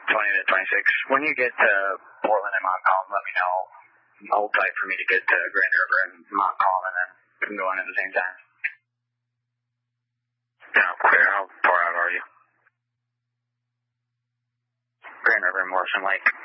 20 to 26. When you get to Portland and Montcalm, let me know. Hold tight for me to get to Grand River and Montcalm, and then we can go in at the same time. Yeah, clear. How far out are you? Grand River and Morrison Lake.